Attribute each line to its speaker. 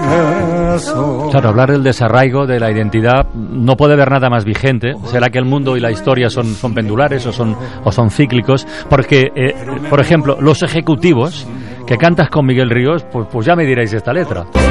Speaker 1: Claro, hablar del desarraigo, de la identidad, no puede haber nada más vigente. ¿Será que el mundo y la historia son pendulares o son cíclicos? Porque, por ejemplo, los ejecutivos, que cantas con Miguel Ríos, pues ya me diréis esta letra.